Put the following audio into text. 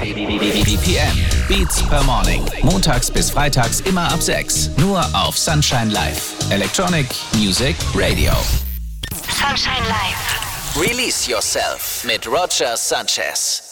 BPM, Beats per Morning. Montags bis freitags immer ab 6. Nur auf Sunshine Live. Electronic Music Radio. Sunshine Live. Release Yourself mit Roger Sanchez.